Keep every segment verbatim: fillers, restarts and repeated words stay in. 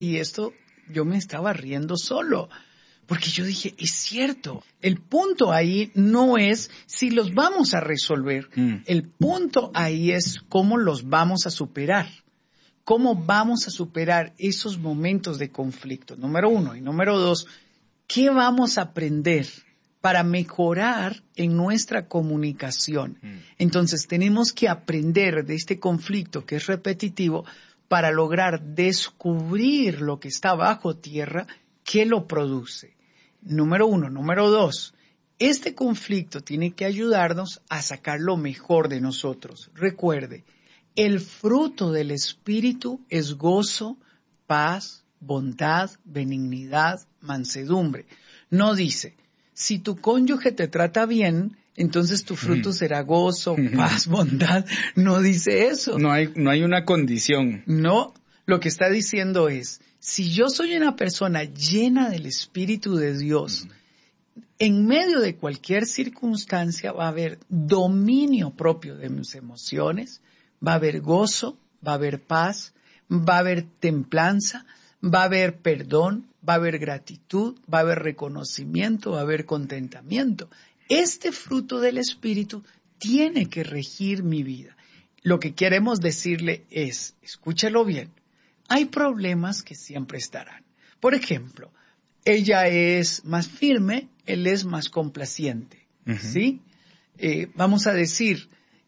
Y esto yo me estaba riendo solo, porque yo dije, es cierto, el punto ahí no es si los vamos a resolver, mm. el punto ahí es cómo los vamos a superar, cómo vamos a superar esos momentos de conflicto, número uno. Y número dos, ¿qué vamos a aprender para mejorar en nuestra comunicación? Mm. Entonces tenemos que aprender de este conflicto que es repetitivo para lograr descubrir lo que está bajo tierra, qué lo produce. Número uno. Número dos, este conflicto tiene que ayudarnos a sacar lo mejor de nosotros. Recuerde, el fruto del Espíritu es gozo, paz, bondad, benignidad, mansedumbre. No dice, si tu cónyuge te trata bien, entonces tu fruto será gozo, paz, bondad. No dice eso. No hay, no hay una condición. No, lo que está diciendo es, si yo soy una persona llena del Espíritu de Dios, uh-huh. en medio de cualquier circunstancia va a haber dominio propio de mis emociones, va a haber gozo, va a haber paz, va a haber templanza, va a haber perdón, va a haber gratitud, va a haber reconocimiento, va a haber contentamiento. Este fruto del Espíritu tiene que regir mi vida. Lo que queremos decirle es, escúchalo bien, hay problemas que siempre estarán. Por ejemplo, ella es más firme, él es más complaciente, uh-huh. ¿sí? Eh, vamos a decir,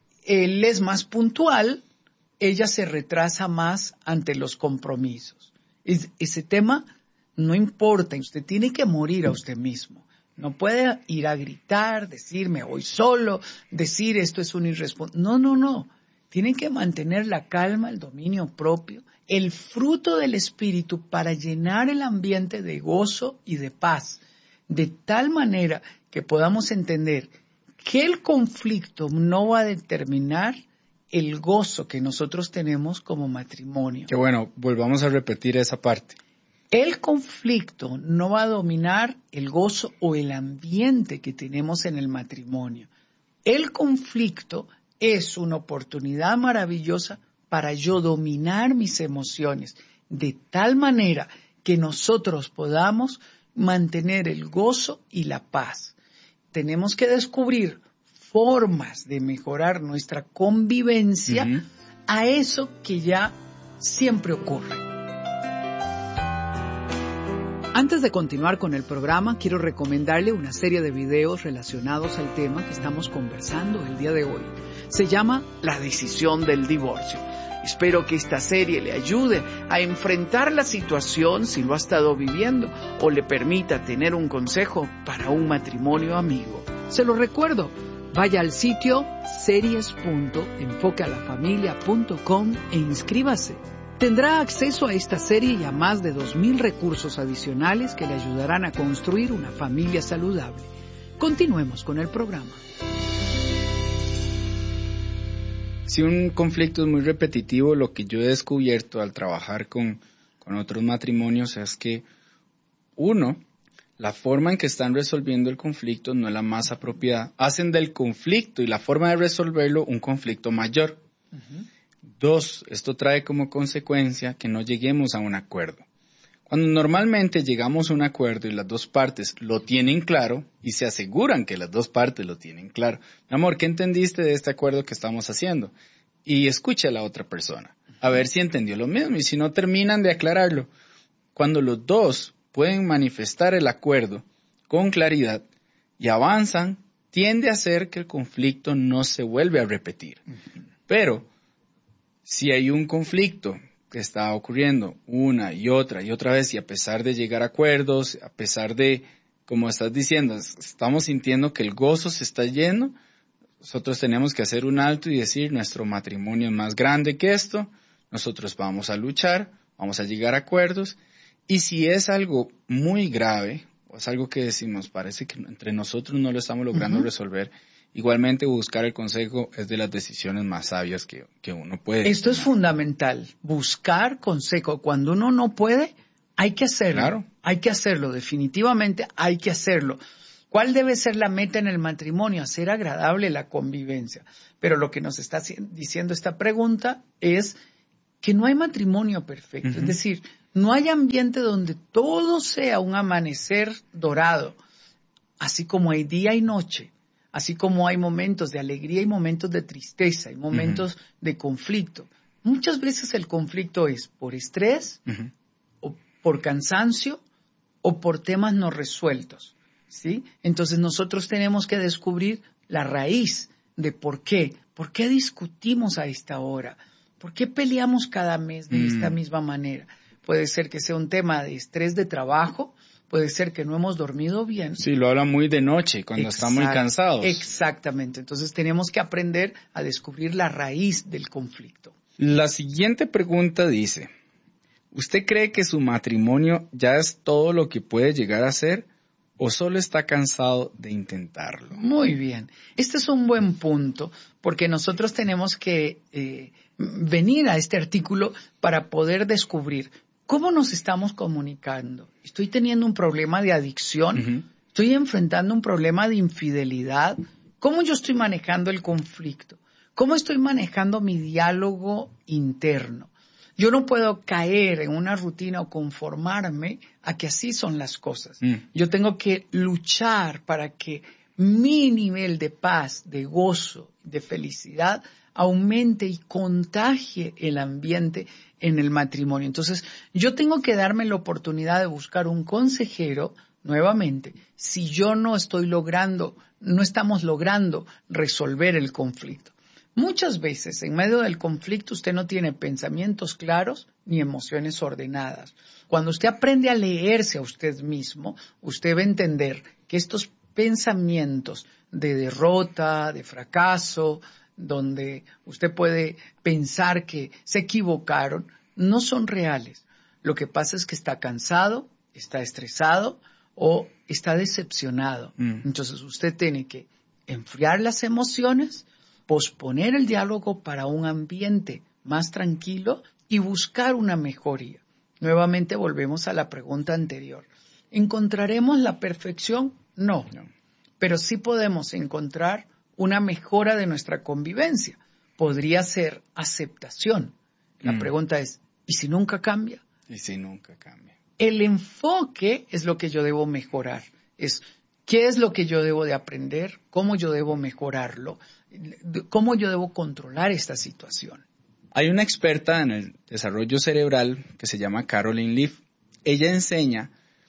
él es más puntual, ella se retrasa más ante los compromisos. Es, ese tema no importa, usted tiene que morir a usted mismo. No puede ir a gritar, decir me voy solo, decir esto es un irresponsable. No, no, no. Tienen que mantener la calma, el dominio propio, el fruto del Espíritu para llenar el ambiente de gozo y de paz, de tal manera que podamos entender que el conflicto no va a determinar el gozo que nosotros tenemos como matrimonio. Qué bueno, volvamos a repetir esa parte. El conflicto no va a dominar el gozo o el ambiente que tenemos en el matrimonio. El conflicto es una oportunidad maravillosa para yo dominar mis emociones de tal manera que nosotros podamos mantener el gozo y la paz. Tenemos que descubrir formas de mejorar nuestra convivencia uh-huh. a eso que ya siempre ocurre. Antes de continuar con el programa, quiero recomendarle una serie de videos relacionados al tema que estamos conversando el día de hoy. Se llama La decisión del divorcio. Espero que esta serie le ayude a enfrentar la situación si lo ha estado viviendo o le permita tener un consejo para un matrimonio amigo. Se lo recuerdo, vaya al sitio series punto enfoque a la familia punto com e inscríbase. Tendrá acceso a esta serie y a más de dos mil recursos adicionales que le ayudarán a construir una familia saludable. Continuemos con el programa. Si un conflicto es muy repetitivo, lo que yo he descubierto al trabajar con, con otros matrimonios es que, uno, la forma en que están resolviendo el conflicto no es la más apropiada. Hacen del conflicto y la forma de resolverlo un conflicto mayor. Uh-huh. Dos, esto trae como consecuencia que no lleguemos a un acuerdo. Cuando normalmente llegamos a un acuerdo y las dos partes lo tienen claro y se aseguran que las dos partes lo tienen claro. Mi amor, ¿qué entendiste de este acuerdo que estamos haciendo? Y escucha a la otra persona, a ver si entendió lo mismo y si no terminan de aclararlo. Cuando los dos pueden manifestar el acuerdo con claridad y avanzan, tiende a hacer que el conflicto no se vuelve a repetir. Pero si hay un conflicto que está ocurriendo una y otra y otra vez y a pesar de llegar a acuerdos, a pesar de, como estás diciendo, estamos sintiendo que el gozo se está yendo, nosotros tenemos que hacer un alto y decir, nuestro matrimonio es más grande que esto, nosotros vamos a luchar, vamos a llegar a acuerdos, y si es algo muy grave, o es algo que decimos, parece que entre nosotros no lo estamos logrando uh-huh. resolver, igualmente buscar el consejo es de las decisiones más sabias que, que uno puede. Esto tomar. Es fundamental, buscar consejo. Cuando uno no puede, hay que hacerlo. Claro. Hay que hacerlo, definitivamente hay que hacerlo. ¿Cuál debe ser la meta en el matrimonio? Hacer agradable la convivencia. Pero lo que nos está diciendo esta pregunta es que no hay matrimonio perfecto. Uh-huh. Es decir, No hay ambiente donde todo sea un amanecer dorado, así como hay día y noche, así como hay momentos de alegría y momentos de tristeza y momentos uh-huh. de conflicto. Muchas veces el conflicto es por estrés, uh-huh. o por cansancio, o por temas no resueltos, ¿sí? Entonces nosotros tenemos que descubrir la raíz de por qué. ¿Por qué discutimos a esta hora? ¿Por qué peleamos cada mes de mm. esta misma manera? Puede ser que sea un tema de estrés de trabajo, puede ser que no hemos dormido bien. Sí, lo habla muy de noche, cuando Exact- está muy cansados. Exactamente. Entonces tenemos que aprender a descubrir la raíz del conflicto. La siguiente pregunta dice, ¿usted cree que su matrimonio ya es todo lo que puede llegar a ser o solo está cansado de intentarlo? Muy bien. Este es un buen punto porque nosotros tenemos que eh, venir a este artículo para poder descubrir cómo nos estamos comunicando. ¿Estoy teniendo un problema de adicción? Uh-huh. ¿Estoy enfrentando un problema de infidelidad? ¿Cómo yo estoy manejando el conflicto? ¿Cómo estoy manejando mi diálogo interno? Yo no puedo caer en una rutina o conformarme a que así son las cosas. Mm. Yo tengo que luchar para que mi nivel de paz, de gozo, de felicidad aumente y contagie el ambiente en el matrimonio. Entonces, yo tengo que darme la oportunidad de buscar un consejero nuevamente si yo no estoy logrando, no estamos logrando resolver el conflicto. Muchas veces, en medio del conflicto, usted no tiene pensamientos claros ni emociones ordenadas. Cuando usted aprende a leerse a usted mismo, usted va a entender que estos pensamientos de derrota, de fracaso, donde usted puede pensar que se equivocaron, no son reales. Lo que pasa es que está cansado, está estresado o está decepcionado. Mm. Entonces, usted tiene que enfriar las emociones, posponer el diálogo para un ambiente más tranquilo y buscar una mejoría. Nuevamente volvemos a la pregunta anterior. ¿Encontraremos la perfección? No, no. Pero sí podemos encontrar una mejora de nuestra convivencia. Podría ser aceptación. La mm. pregunta es, ¿y si nunca cambia? ¿Y si nunca cambia? El enfoque es lo que yo debo mejorar. Es ¿qué es lo que yo debo de aprender? ¿Cómo yo debo mejorarlo? ¿Cómo yo debo controlar esta situación? Hay una experta en el desarrollo cerebral que se llama Caroline Leaf. Ella enseña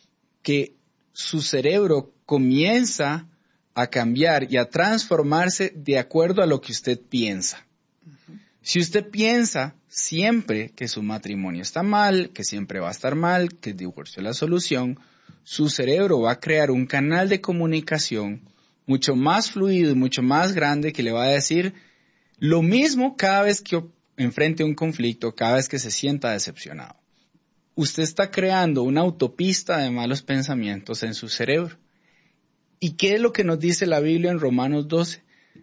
que su cerebro comienza a cambiar y a transformarse de acuerdo a lo que usted piensa. Uh-huh. Si usted piensa siempre que su matrimonio está mal, que siempre va a estar mal, que el divorcio es la solución, su cerebro va a crear un canal de comunicación mucho más fluido y mucho más grande que le va a decir lo mismo cada vez que enfrente un conflicto, cada vez que se sienta decepcionado. Usted está creando una autopista de malos pensamientos en su cerebro. ¿Y qué es lo que nos dice la Biblia en Romanos doce?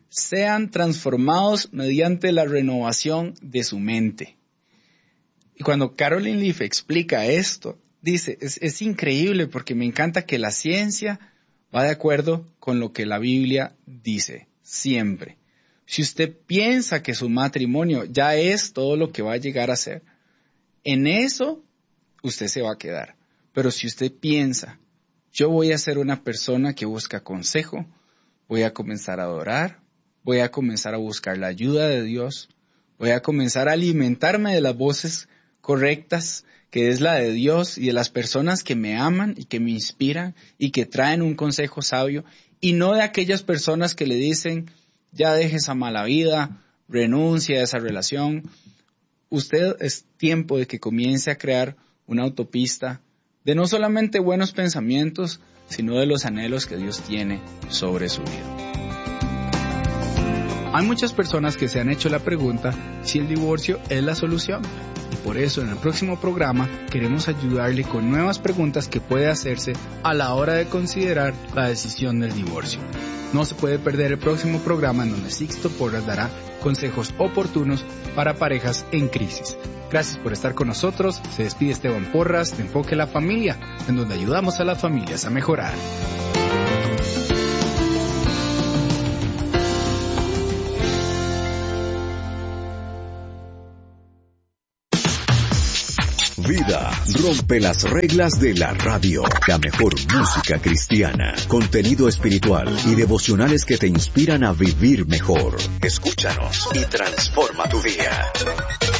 Sean transformados mediante la renovación de su mente. Y cuando Caroline Leaf explica esto, dice, es, es increíble porque me encanta que la ciencia va de acuerdo con lo que la Biblia dice, siempre. Si usted piensa que su matrimonio ya es todo lo que va a llegar a ser, en eso usted se va a quedar. Pero si usted piensa, yo voy a ser una persona que busca consejo, voy a comenzar a adorar, voy a comenzar a buscar la ayuda de Dios, voy a comenzar a alimentarme de las voces correctas, que es la de Dios y de las personas que me aman y que me inspiran y que traen un consejo sabio, y no de aquellas personas que le dicen, ya deje esa mala vida, renuncia a esa relación. Usted es tiempo de que comience a crear una autopista de no solamente buenos pensamientos, sino de los anhelos que Dios tiene sobre su vida. Hay muchas personas que se han hecho la pregunta si el divorcio es la solución. Y por eso en el próximo programa queremos ayudarle con nuevas preguntas que puede hacerse a la hora de considerar la decisión del divorcio. No se puede perder el próximo programa en donde Sixto Porras dará consejos oportunos para parejas en crisis. Gracias por estar con nosotros. Se despide Esteban Porras de Enfoque la Familia, en donde ayudamos a las familias a mejorar. vida. Rompe las reglas de la radio. La mejor música cristiana, contenido espiritual y devocionales que te inspiran a vivir mejor. Escúchanos y transforma tu día.